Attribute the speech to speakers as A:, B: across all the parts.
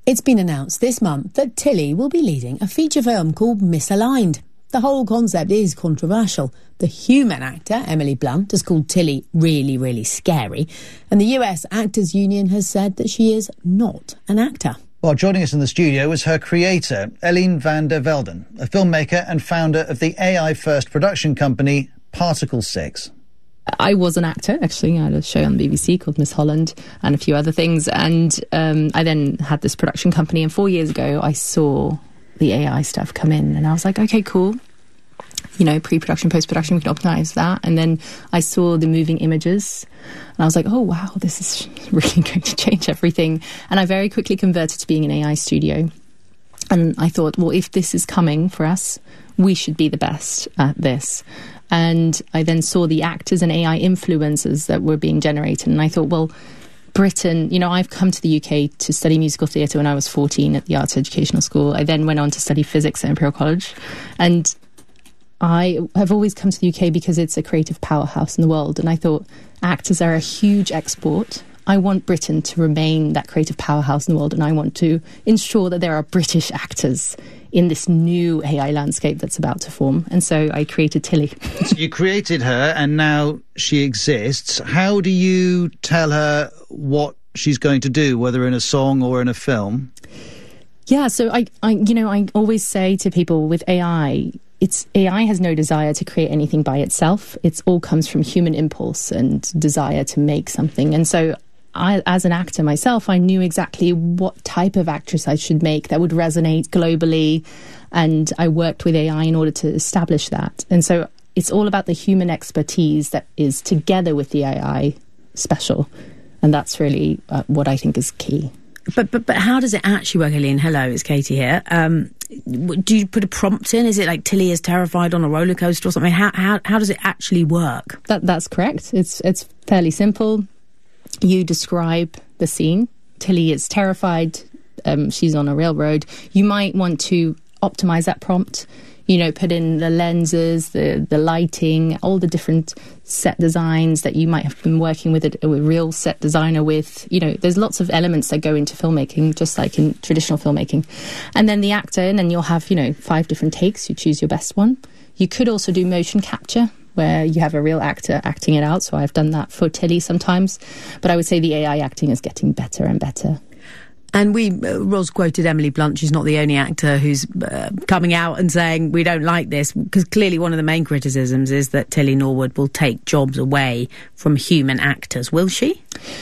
A: It's been announced this month that Tilly will be leading a feature film called Misaligned. The whole concept is controversial. The human actor, Emily Blunt, has called Tilly really, really scary. And the US Actors Union has said that she is not an actor.
B: Well, joining us in the studio was her creator, Eline van der Velden, a filmmaker and founder of the AI-first production company Particle 6.
C: I was an actor, actually. I had a show on the BBC called Miss Holland and a few other things. And I then had this production company. And 4 years ago, I saw the AI stuff come in. And I was like, OK, cool. You know, pre-production, post-production, we can optimise that. And then I saw the moving images. And I was like, oh, wow, this is really going to change everything. And I very quickly converted to being an AI studio. And I thought, well, if this is coming for us, we should be the best at this. And I then saw the actors and AI influencers that were being generated. And I thought, well, Britain, you know, I've come to the UK to study musical theatre when I was 14 at the Arts Educational School. I then went on to study physics at Imperial College. And I have always come to the UK because it's a creative powerhouse in the world. And I thought actors are a huge export. I want Britain to remain that creative powerhouse in the world. And I want to ensure that there are British actors in this new AI landscape that's about to form. And so I created Tilly.
B: So you created her and now she exists. How do you tell her what she's going to do, whether in a song or in a film?
C: Yeah, so I always say to people with AI, AI has no desire to create anything by itself. It all comes from human impulse and desire to make something. And so I, as an actor myself, I knew exactly what type of actress I should make that would resonate globally. And I worked with AI in order to establish that. And so it's all about the human expertise that is together with the AI special. And that's really what I think is key.
A: But how does it actually work, Eline? Hello, it's Katie here. Do you put a prompt in? Is it like Tilly is terrified on a roller coaster or something? How does it actually work?
C: That's correct. It's fairly simple. You describe the scene. Tilly is terrified. She's on a railroad. You might want to optimize that prompt. You know, put in the lenses, the lighting, all the different set designs that you might have been working with a real set designer with. You know, there's lots of elements that go into filmmaking, just like in traditional filmmaking. And then the actor, and then you'll have, 5 different takes. You choose your best one. You could also do motion capture, where you have a real actor acting it out. So I've done that for Tilly sometimes. But I would say the AI acting is getting better and better.
A: And Ros quoted Emily Blunt. She's not the only actor who's coming out and saying we don't like this, because clearly one of the main criticisms is that Tilly Norwood will take jobs away from human actors. Will she?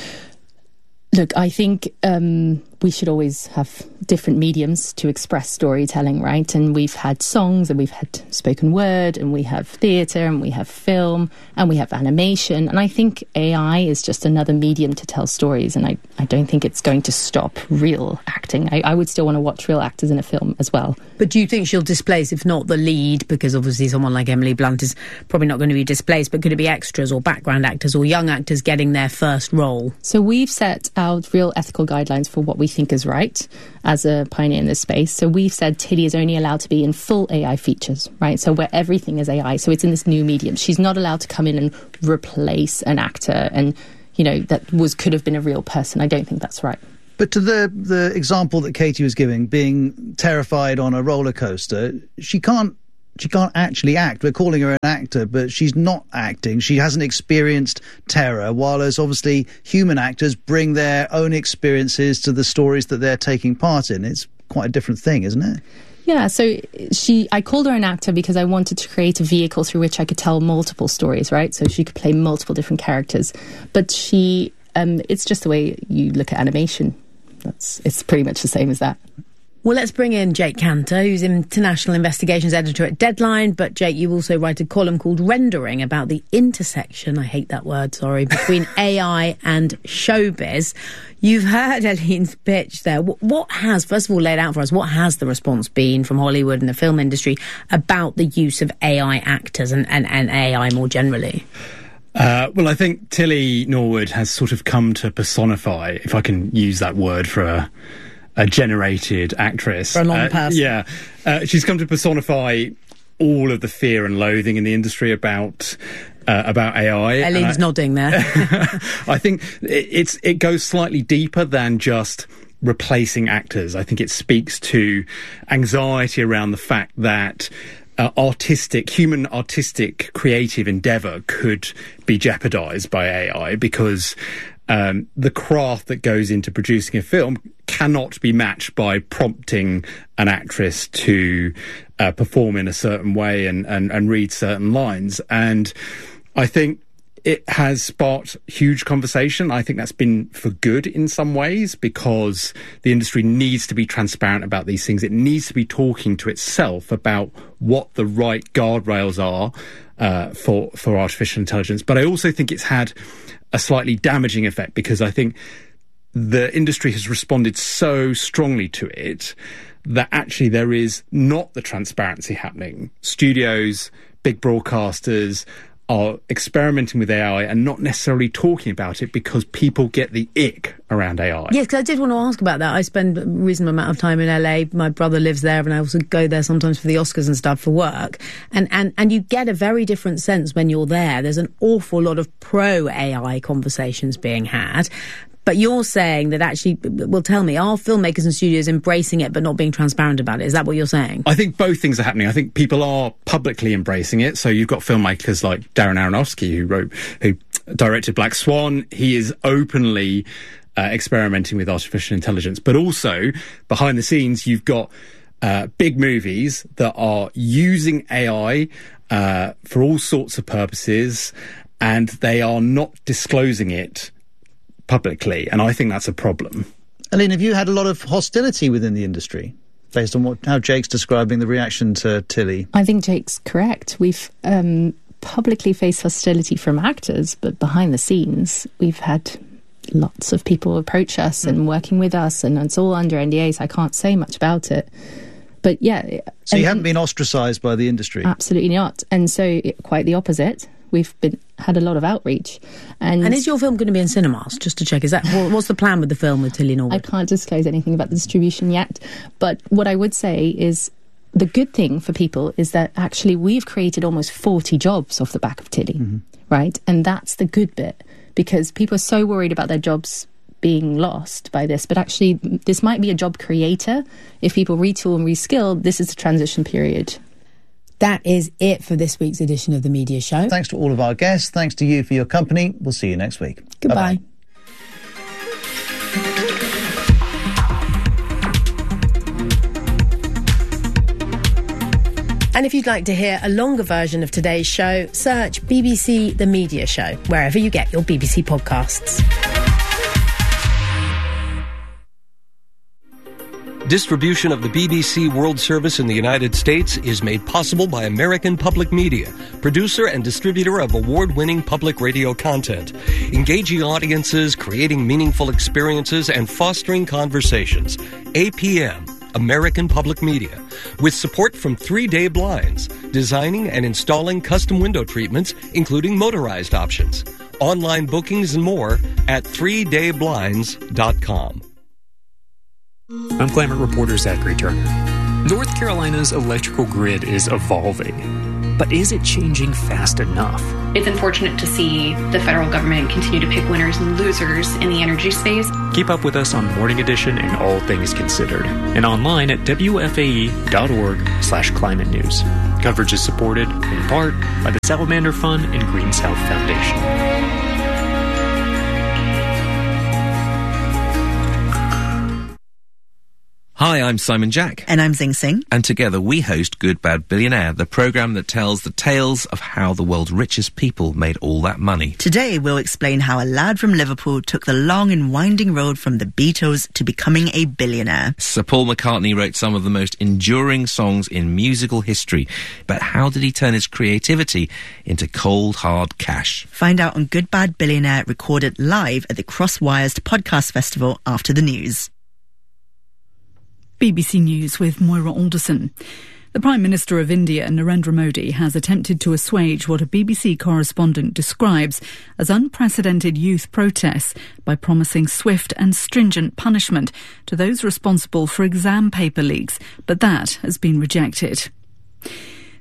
C: Look, I think we should always have different mediums to express storytelling, right? And we've had songs and we've had spoken word and we have theatre and we have film and we have animation. And I think AI is just another medium to tell stories. And I don't think it's going to stop real acting. I would still want to watch real actors in a film as well.
A: But do you think she'll displace, if not the lead, because obviously someone like Emily Blunt is probably not going to be displaced, but could it be extras or background actors or young actors getting their first role?
C: So we've set out real ethical guidelines for what we think is right as a pioneer in this space. So we've said Tilly is only allowed to be in full AI features, right? So where everything is AI. So it's in this new medium. She's not allowed to come in and replace an actor and, that could have been a real person. I don't think that's right.
B: But to the example that Katie was giving, being terrified on a roller coaster, she can't actually act. We're calling her an actor, but she's not acting. She hasn't experienced terror, while as obviously human actors bring their own experiences to the stories that they're taking part in. It's quite a different thing, isn't it?
C: Yeah, so I called her an actor because I wanted to create a vehicle through which I could tell multiple stories, right? So she could play multiple different characters. But it's just the way you look at animation. It's pretty much the same as that.
A: Well, let's bring in Jake Cantor, who's International Investigations Editor at Deadline. But, Jake, you also write a column called Rendering about the intersection, I hate that word, sorry, between AI and showbiz. You've heard Eline's pitch there. What has, first of all, laid out for us, what has the response been from Hollywood and the film industry about the use of AI actors and AI more generally?
D: Well, I think Tilly Norwood has sort of come to personify, if I can use that word for a generated actress.
A: For a long person.
D: Yeah. She's come to personify all of the fear and loathing in the industry about AI.
A: Eline's nodding there.
D: I think it goes slightly deeper than just replacing actors. I think it speaks to anxiety around the fact that human artistic creative endeavour could be jeopardised by AI, because the craft that goes into producing a film cannot be matched by prompting an actress to perform in a certain way and read certain lines. And I think it has sparked huge conversation. I think that's been for good in some ways, because the industry needs to be transparent about these things. It needs to be talking to itself about what the right guardrails are for artificial intelligence. But I also think it's had a slightly damaging effect, because I think the industry has responded so strongly to it that actually there is not the transparency happening. Studios, big broadcasters are experimenting with AI and not necessarily talking about it because people get the ick around AI.
A: Yes, because I did want to ask about that. I spend a reasonable amount of time in LA. My brother lives there, and I also go there sometimes for the Oscars and stuff for work. And you get a very different sense when you're there. There's an awful lot of pro-AI conversations being had. But you're saying that actually, well, tell me, are filmmakers and studios embracing it but not being transparent about it? Is that what you're saying?
D: I think both things are happening. I think people are publicly embracing it. So you've got filmmakers like Darren Aronofsky, who directed Black Swan. He is openly experimenting with artificial intelligence. But also, behind the scenes, you've got big movies that are using AI for all sorts of purposes, and they are not disclosing it publicly, and I think that's a problem.
B: Aline, have you had a lot of hostility within the industry based on how Jake's describing the reaction to Tilly?
C: I think Jake's correct. We've publicly faced hostility from actors, but behind the scenes we've had lots of people approach us and working with us, and it's all under NDA, so I can't say much about it. But yeah.
B: So you haven't been ostracised by the industry?
C: Absolutely not. And so quite the opposite. We've had a lot of outreach. And
A: is your film going to be in cinemas, just to check? Is that what's the plan with the film with Tilly Norwood?
C: I can't disclose anything about the distribution yet. But what I would say is the good thing for people is that actually we've created almost 40 jobs off the back of Tilly, right? And that's the good bit, because people are so worried about their jobs being lost by this, but actually this might be a job creator. If people retool and reskill, this is the transition period.
A: That is it for this week's edition of The Media Show.
B: Thanks to all of our guests. Thanks to you for your company. We'll see you next week.
A: Goodbye.
B: Bye-bye.
A: And if you'd like to hear a longer version of today's show, search BBC The Media Show wherever you get your BBC podcasts.
E: Distribution of the BBC World Service in the United States is made possible by American Public Media, producer and distributor of award-winning public radio content, engaging audiences, creating meaningful experiences, and fostering conversations. APM, American Public Media, with support from 3 Day Blinds, designing and installing custom window treatments, including motorized options. Online bookings and more at 3dayblinds.com.
F: I'm climate reporter Zachary Turner. North Carolina's electrical grid is evolving, but is it changing fast enough?
G: It's unfortunate to see the federal government continue to pick winners and losers in the energy space.
F: Keep up with us on Morning Edition and All Things Considered, and online at WFAE.org/climate news. Coverage is supported, in part, by the Salamander Fund and Green South Foundation.
H: Hi, I'm Simon Jack.
I: And I'm Zing Singh.
H: And together we host Good Bad Billionaire, the programme that tells the tales of how the world's richest people made all that money.
I: Today we'll explain how a lad from Liverpool took the long and winding road from the Beatles to becoming a billionaire.
H: Sir Paul McCartney wrote some of the most enduring songs in musical history, but how did he turn his creativity into cold, hard cash?
I: Find out on Good Bad Billionaire, recorded live at the Crosswires Podcast Festival after the news.
J: BBC News with Moira Alderson. The Prime Minister of India, Narendra Modi, has attempted to assuage what a BBC correspondent describes as unprecedented youth protests by promising swift and stringent punishment to those responsible for exam paper leaks, but that has been rejected.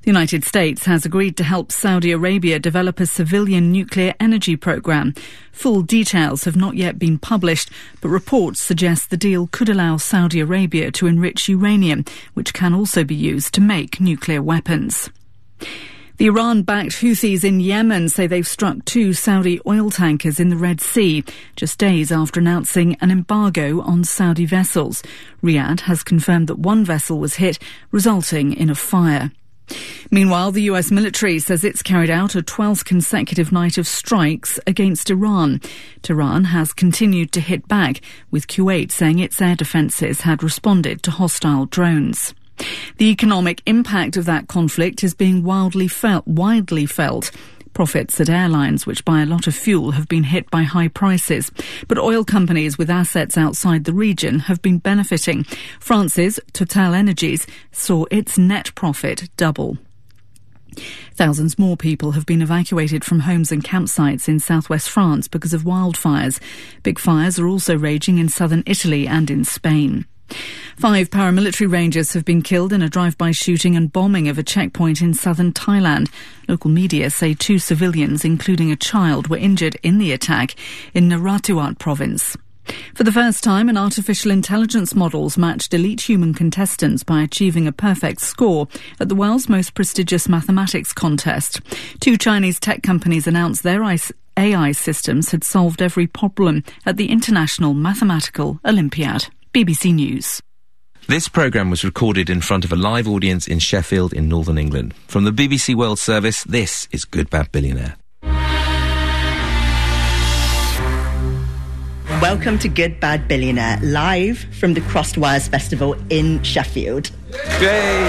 J: The United States has agreed to help Saudi Arabia develop a civilian nuclear energy program. Full details have not yet been published, but reports suggest the deal could allow Saudi Arabia to enrich uranium, which can also be used to make nuclear weapons. The Iran-backed Houthis in Yemen say they've struck 2 Saudi oil tankers in the Red Sea, just days after announcing an embargo on Saudi vessels. Riyadh has confirmed that 1 vessel was hit, resulting in a fire. Meanwhile, the US military says it's carried out a 12th consecutive night of strikes against Iran. Tehran has continued to hit back, with Kuwait saying its air defences had responded to hostile drones. The economic impact of that conflict is being widely felt. Profits at airlines, which buy a lot of fuel, have been hit by high prices. But oil companies with assets outside the region have been benefiting. France's TotalEnergies saw its net profit double. Thousands more people have been evacuated from homes and campsites in southwest France because of wildfires. Big fires are also raging in southern Italy and in Spain. 5 paramilitary rangers have been killed in a drive-by shooting and bombing of a checkpoint in southern Thailand. Local media say 2 civilians, including a child, were injured in the attack in Narathiwat province. For the first time, an artificial intelligence model's matched elite human contestants by achieving a perfect score at the world's most prestigious mathematics contest. 2 Chinese tech companies announced their AI systems had solved every problem at the International Mathematical Olympiad. BBC News.
H: This programme was recorded in front of a live audience in Sheffield in Northern England. From the BBC World Service, this is Good Bad Billionaire.
I: Welcome to Good Bad Billionaire, live from the Crossed Wires Festival in Sheffield.
H: Yay!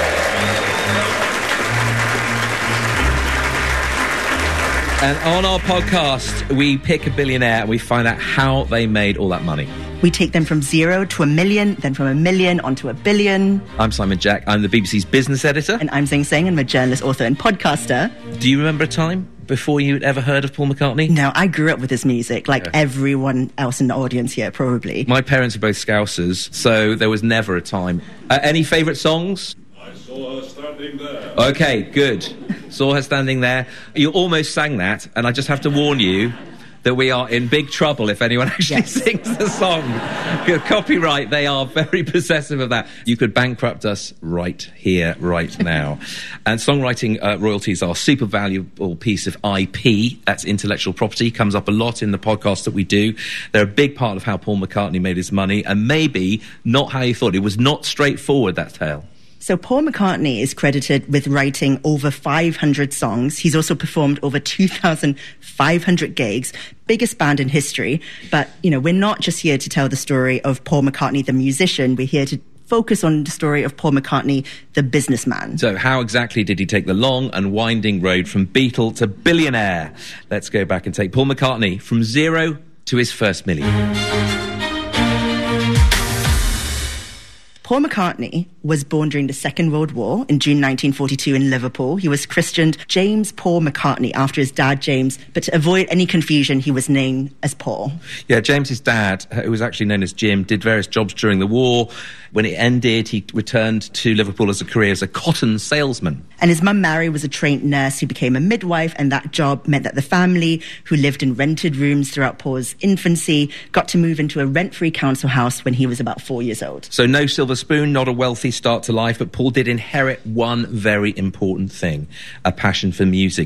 H: And on our podcast, we pick a billionaire and we find out how they made all that money.
I: We take them from 0 to 1 million, then from 1 million onto 1 billion.
H: I'm Simon Jack. I'm the BBC's business editor.
I: And I'm Zing Singh. I'm a journalist, author and podcaster.
H: Do you remember a time before you'd ever heard of Paul McCartney?
I: No, I grew up with his music, like everyone else in the audience here, probably.
H: My parents are both Scousers, so there was never a time. Any favourite songs?
K: I saw her standing there.
H: Okay, good. Saw her standing there. You almost sang that, and I just have to warn you that we are in big trouble if anyone actually sings the song. Copyright, they are very possessive of that. You could bankrupt us right here, right now. And songwriting royalties are a super valuable piece of IP. That's intellectual property. Comes up a lot in the podcast that we do. They're a big part of how Paul McCartney made his money, and maybe not how you thought. It was not straightforward, that tale.
I: So Paul McCartney is credited with writing over 500 songs. He's also performed over 2,500 gigs, biggest band in history. But, you know, we're not just here to tell the story of Paul McCartney, the musician. We're here to focus on the story of Paul McCartney, the businessman.
H: So how exactly did he take the long and winding road from Beatle to billionaire? Let's go back and take Paul McCartney from 0 to his first million.
I: Paul McCartney was born during the Second World War in June 1942 in Liverpool. He was christened James Paul McCartney after his dad, James, but to avoid any confusion, he was named as Paul.
H: Yeah, James's dad, who was actually known as Jim, did various jobs during the war. When it ended, he returned to Liverpool as a career as a cotton salesman.
I: And his mum, Mary, was a trained nurse who became a midwife, and that job meant that the family, who lived in rented rooms throughout Paul's infancy, got to move into a rent-free council house when he was about 4 years old.
H: So no silver spoon, not a wealthy start to life, but Paul did inherit one very important thing, a passion for music.